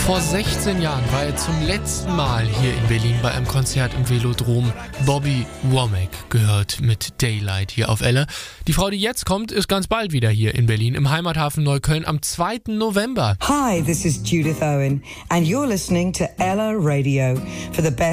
Vor 16 Jahren war er zum letzten Mal hier in Berlin bei einem Konzert im Velodrom. Bobby Womack gehört mit Daylight hier auf Ella. Die Frau, die jetzt kommt, ist ganz bald wieder hier in Berlin im Heimathafen Neukölln am 2. November. Hi, this is Judith Owen and you're listening to Ella Radio for the best